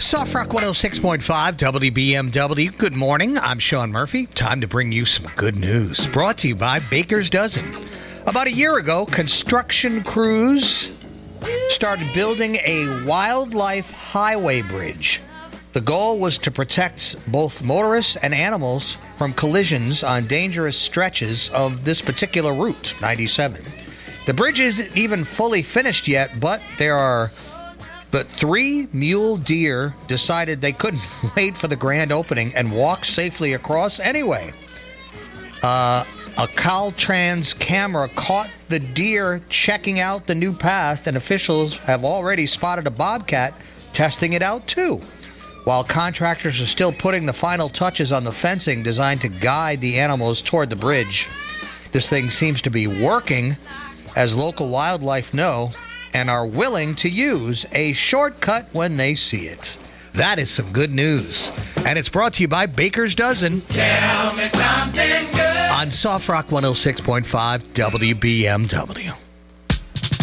Soft Rock 106.5 WBMW. Good morning. I'm Sean Murphy. Time to bring you some good news. Brought to you by Baker's Dozen. About a year ago, construction crews started building a wildlife highway bridge. The goal was to protect both motorists and animals from collisions on dangerous stretches of this particular route, 97. The bridge isn't even fully finished yet, but three mule deer decided they couldn't wait for the grand opening and walked safely across anyway. A Caltrans camera caught the deer checking out the new path, and officials have already spotted a bobcat testing it out too. While contractors are still putting the final touches on the fencing designed to guide the animals toward the bridge, this thing seems to be working, as local wildlife know and are willing to use a shortcut when they see it. That is some good news. And it's brought to you by Baker's Dozen. Tell me something good. On Soft Rock 106.5 WBMW.